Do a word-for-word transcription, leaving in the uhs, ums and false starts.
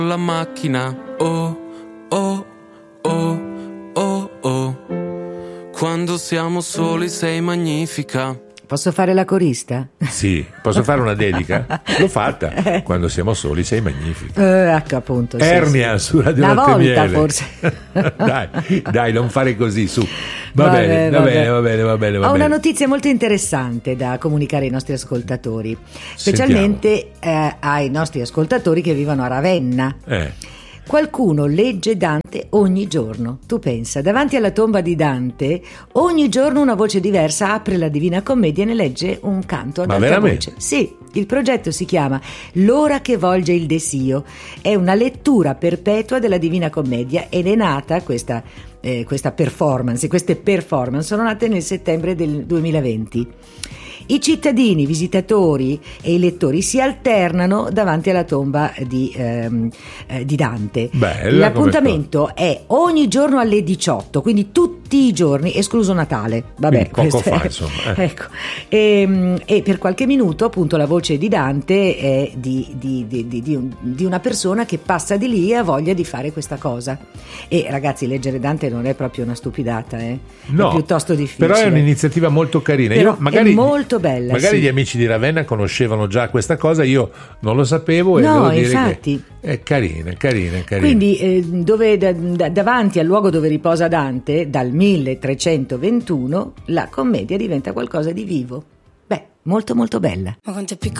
la macchina, oh, oh, oh, oh, oh. Quando siamo soli sei magnifica. Posso fare la corista? Sì, posso fare una dedica? L'ho fatta. Quando siamo soli sei magnifica. Eh, ecco appunto. Sì, Ernia sì. su Radio Una Latte volta Miele. forse. Dai, dai, non fare così, su. Va, Vabbè, bene, va vabbè. bene, va bene, va bene, va Ho bene. una notizia molto interessante da comunicare ai nostri ascoltatori, specialmente eh, ai nostri ascoltatori che vivono a Ravenna. Eh. Qualcuno legge Dante ogni giorno. Tu pensa, davanti alla tomba di Dante, ogni giorno una voce diversa apre la Divina Commedia e ne legge un canto ad Ma alta veramente? voce. Sì, il progetto si chiama L'ora che volge il desio. È una lettura perpetua della Divina Commedia ed è nata questa, eh, questa performance, queste performance sono nate nel settembre del duemilaventi. I cittadini, i visitatori e i lettori si alternano davanti alla tomba di, ehm, eh, di Dante. Bella L'appuntamento è ogni giorno alle diciotto, quindi tutti i giorni, escluso Natale. Vabbè, Quindi poco questo fa, è- insomma, eh. Ecco. E, e per qualche minuto, appunto, la voce di Dante è di, di, di, di, di un- di una persona che passa di lì e ha voglia di fare questa cosa. E ragazzi, leggere Dante non è proprio una stupidata, eh? No, È piuttosto difficile. però è un'iniziativa molto carina. Però Io magari, è molto bella, magari sì. gli amici di Ravenna conoscevano già questa cosa, io non lo sapevo e No, devo dire infatti. che è carina, carina, carina. Quindi eh, dove, da- da- davanti al luogo dove riposa Dante, dal milletrecentoventuno, la commedia diventa qualcosa di vivo. Beh, molto molto bella. Ma quanto è piccolo